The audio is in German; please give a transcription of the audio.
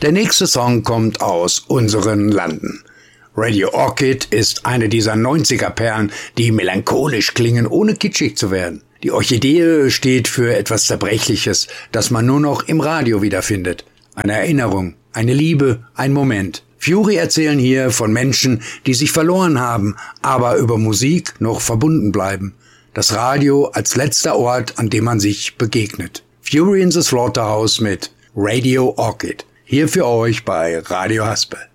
Der nächste Song kommt aus unseren Landen. Radio Orchid ist eine dieser 90er-Perlen, die melancholisch klingen, ohne kitschig zu werden. Die Orchidee steht für etwas Zerbrechliches, das man nur noch im Radio wiederfindet. Eine Erinnerung, eine Liebe, ein Moment. Fury erzählen hier von Menschen, die sich verloren haben, aber über Musik noch verbunden bleiben. Das Radio als letzter Ort, an dem man sich begegnet. Fury in the Slaughterhouse mit Radio Orchid. Hier für euch bei Radio Haspe.